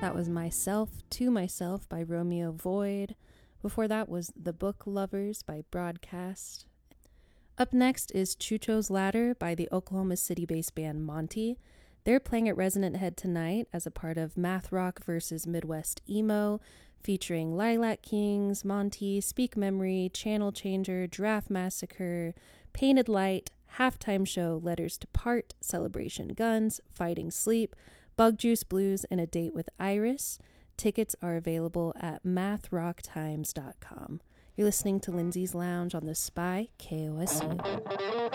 That was Myself to Myself by Romeo Void. Before that was The Book Lovers by Broadcast. Up next is Chucho's Ladder by the Oklahoma City-based band Monty. They're playing at Resonant Head tonight as a part of Math Rock versus Midwest Emo, featuring Lilac Kings, Monty, Speak Memory, Channel Changer, Giraffe Massacre, Painted Light, Halftime Show, Letters to Part, Celebration Guns, Fighting Sleep, Bug Juice Blues, and A Date with Iris. Tickets are available at mathrocktimes.com. You're listening to Lindsay's Lounge on the Spy KOSU.